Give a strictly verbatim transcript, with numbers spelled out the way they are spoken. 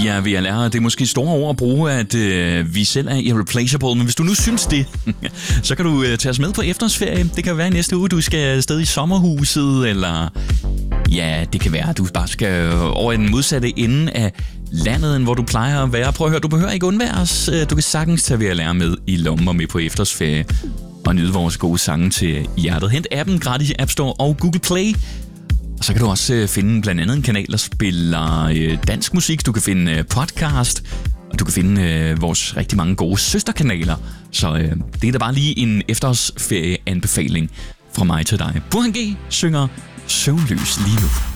Ja, vi er lærer. Det er måske store ord at bruge, at øh, vi selv er irreplaceable, men hvis du nu synes det, så kan du øh, tage os med på efterårsferie. Det kan være næste uge, du skal afsted i sommerhuset, eller ja, det kan være, at du bare skal over i den modsatte ende af landet, end hvor du plejer at være. Prøv at høre, du behøver ikke undværes. Du kan sagtens tage ved at lære med i lommen og med på efterårsferie og nyde vores gode sange til hjertet. Hent appen gratis i App Store og Google Play. Og så kan du også finde blandt andet en kanal, der spiller dansk musik. Du kan finde podcast, og du kan finde vores rigtig mange gode søsterkanaler. Så det er da bare lige en efterårsferie-anbefaling fra mig til dig. Burhan G synger Søvnløs lige nu.